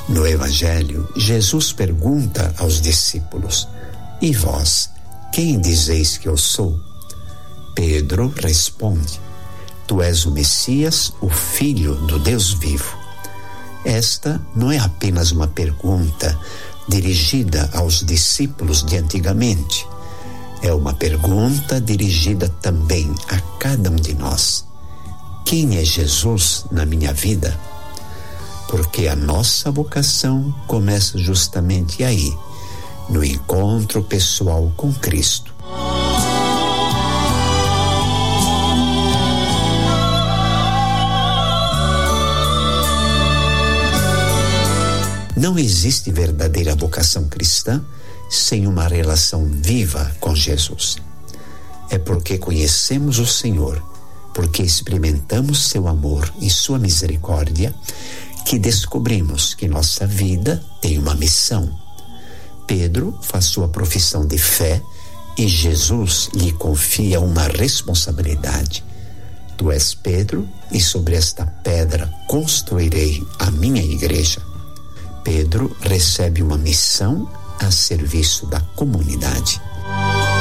No Evangelho, Jesus pergunta aos discípulos: "E vós, quem dizeis que eu sou?" Pedro responde: "Tu és o Messias, o Filho do Deus vivo." Esta não é apenas uma pergunta dirigida aos discípulos de antigamente. É uma pergunta dirigida também a cada um de nós. Quem é Jesus na minha vida? Porque a nossa vocação começa justamente aí, no encontro pessoal com Cristo. Não existe verdadeira vocação cristã sem uma relação viva com Jesus. É porque conhecemos o Senhor, porque experimentamos seu amor e sua misericórdia, que descobrimos que nossa vida tem uma missão. Pedro faz sua profissão de fé e Jesus lhe confia uma responsabilidade. Tu és Pedro, e sobre esta pedra construirei a minha igreja. Pedro recebe uma missão a serviço da comunidade.